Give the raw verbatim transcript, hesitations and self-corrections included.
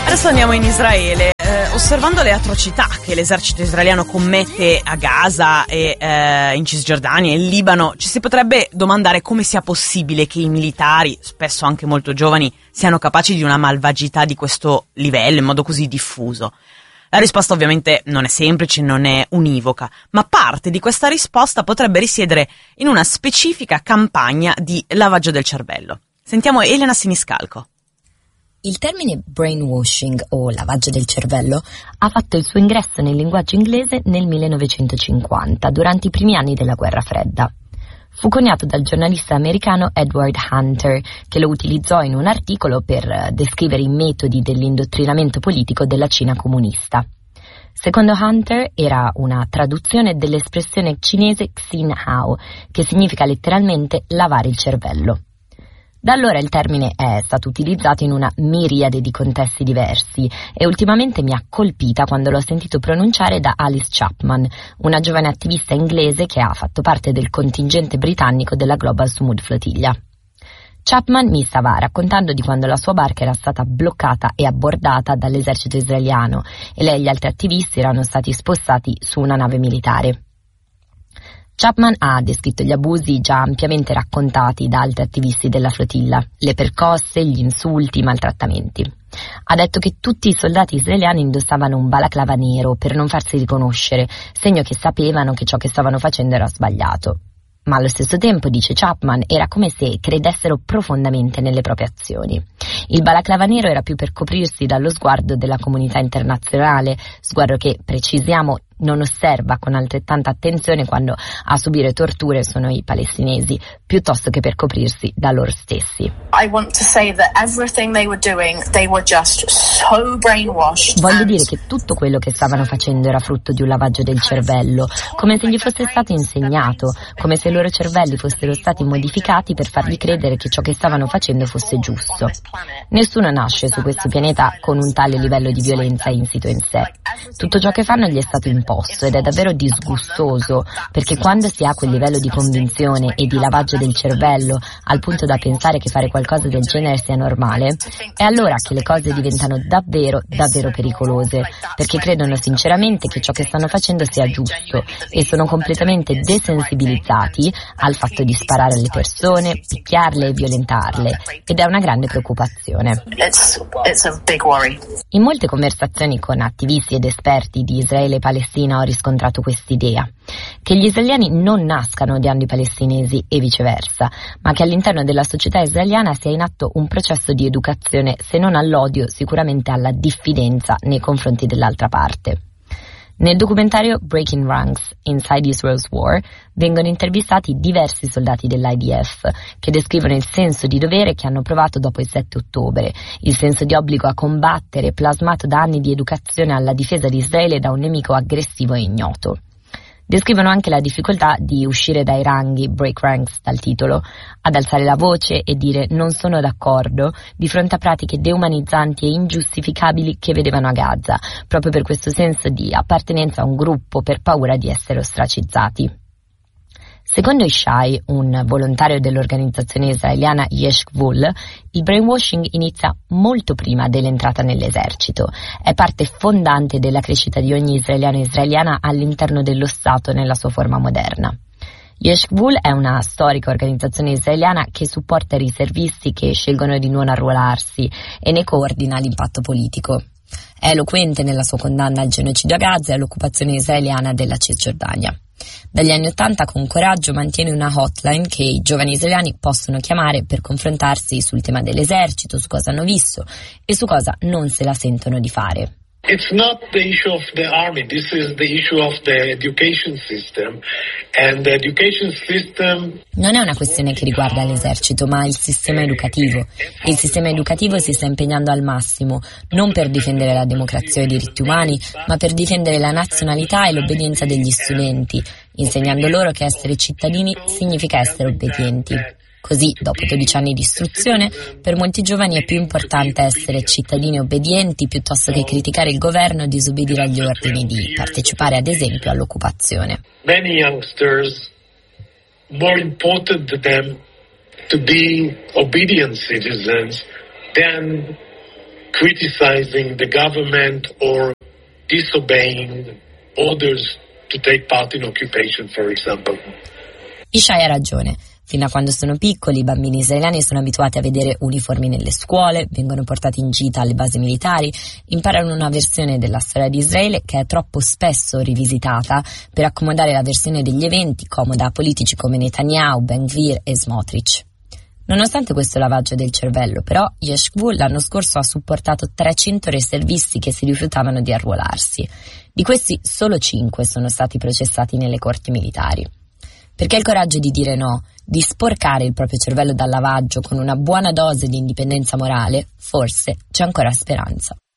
Adesso andiamo in Israele. Eh, osservando le atrocità che l'esercito israeliano commette a Gaza e eh, in Cisgiordania e in Libano, ci si potrebbe domandare come sia possibile che i militari, spesso anche molto giovani, siano capaci di una malvagità di questo livello in modo così diffuso. La risposta ovviamente non è semplice, non è univoca, ma parte di questa risposta potrebbe risiedere in una specifica campagna di lavaggio del cervello. Sentiamo Elena Siniscalco. Il termine brainwashing o lavaggio del cervello ha fatto il suo ingresso nel linguaggio inglese nel millenovecentocinquanta, durante i primi anni della Guerra Fredda. Fu coniato dal giornalista americano Edward Hunter, che lo utilizzò in un articolo per descrivere i metodi dell'indottrinamento politico della Cina comunista. Secondo Hunter era una traduzione dell'espressione cinese Xin Hao, che significa letteralmente lavare il cervello. Da allora il termine è stato utilizzato in una miriade di contesti diversi e ultimamente mi ha colpita quando l'ho sentito pronunciare da Alice Chapman, una giovane attivista inglese che ha fatto parte del contingente britannico della Global Sumud Flotilla. Chapman mi stava raccontando di quando la sua barca era stata bloccata e abbordata dall'esercito israeliano e lei e gli altri attivisti erano stati spostati su una nave militare. Chapman ha descritto gli abusi già ampiamente raccontati da altri attivisti della flotilla, le percosse, gli insulti, i maltrattamenti. Ha detto che tutti i soldati israeliani indossavano un balaclava nero per non farsi riconoscere, segno che sapevano che ciò che stavano facendo era sbagliato. Ma allo stesso tempo, dice Chapman, era come se credessero profondamente nelle proprie azioni. Il balaclava nero era più per coprirsi dallo sguardo della comunità internazionale, sguardo che, precisiamo, non osserva con altrettanta attenzione quando a subire torture sono i palestinesi, piuttosto che per coprirsi da loro stessi. I want to say that everything they were doing, they were just so brainwashed. Voglio dire che tutto quello che stavano facendo era frutto di un lavaggio del cervello, come se gli fosse stato insegnato, come se i loro cervelli fossero stati modificati per fargli credere che ciò che stavano facendo fosse giusto. Nessuno nasce su questo pianeta con un tale livello di violenza insito in sé. Tutto ciò che fanno gli è stato imposto ed è davvero disgustoso, perché quando si ha quel livello di convinzione e di lavaggio del cervello al punto da pensare che fare qualcosa del genere sia normale, è allora che le cose diventano davvero, davvero pericolose, perché credono sinceramente che ciò che stanno facendo sia giusto e sono completamente desensibilizzati al fatto di sparare alle persone, picchiarle e violentarle, ed è una grande preoccupazione. It's, it's a big worry. In molte conversazioni con attivisti ed esperti di Israele e Palestina ho riscontrato quest'idea, che gli israeliani non nascano odiando i palestinesi e viceversa, ma che all'interno della società israeliana sia in atto un processo di educazione, se non all'odio, sicuramente alla diffidenza nei confronti dell'altra parte. Nel documentario Breaking Ranks, Inside Israel's War, vengono intervistati diversi soldati dell'I D F che descrivono il senso di dovere che hanno provato dopo il sette ottobre, il senso di obbligo a combattere plasmato da anni di educazione alla difesa di Israele da un nemico aggressivo e ignoto. Descrivono anche la difficoltà di uscire dai ranghi, break ranks dal titolo, ad alzare la voce e dire non sono d'accordo di fronte a pratiche deumanizzanti e ingiustificabili che vedevano a Gaza, proprio per questo senso di appartenenza a un gruppo per paura di essere ostracizzati. Secondo Ishai, un volontario dell'organizzazione israeliana Yesh Gvul, il brainwashing inizia molto prima dell'entrata nell'esercito. È parte fondante della crescita di ogni israeliano e israeliana all'interno dello Stato nella sua forma moderna. Yesh Gvul è una storica organizzazione israeliana che supporta i riservisti che scelgono di non arruolarsi e ne coordina l'impatto politico. È eloquente nella sua condanna al genocidio a Gaza e all'occupazione israeliana della Cisgiordania. Dagli anni Ottanta con coraggio mantiene una hotline che i giovani israeliani possono chiamare per confrontarsi sul tema dell'esercito, su cosa hanno visto e su cosa non se la sentono di fare. It's not the issue of the army, this is the issue of the education system. And the education system... Non è una questione che riguarda l'esercito, ma il sistema educativo. Il sistema educativo si sta impegnando al massimo, non per difendere la democrazia e i diritti umani, ma per difendere la nazionalità e l'obbedienza degli studenti, insegnando loro che essere cittadini significa essere obbedienti. Così, dopo dodici anni di istruzione, per molti giovani è più importante essere cittadini obbedienti piuttosto che criticare il governo e disobbedire agli ordini di partecipare, ad esempio, all'occupazione. Many youngsters, more important to them to be obedient citizens than criticizing the government or disobeying orders to take part in occupation, for example. Ishai ha ragione. Fino a quando sono piccoli, i bambini israeliani sono abituati a vedere uniformi nelle scuole, vengono portati in gita alle basi militari, imparano una versione della storia di Israele che è troppo spesso rivisitata per accomodare la versione degli eventi comoda a politici come Netanyahu, Ben-Gvir e Smotrich. Nonostante questo lavaggio del cervello, però, Yesh Gvul l'anno scorso ha supportato trecento riservisti che si rifiutavano di arruolarsi. Di questi solo cinque sono stati processati nelle corti militari. Perché il coraggio di dire no, di sporcare il proprio cervello dal lavaggio con una buona dose di indipendenza morale, forse c'è ancora speranza.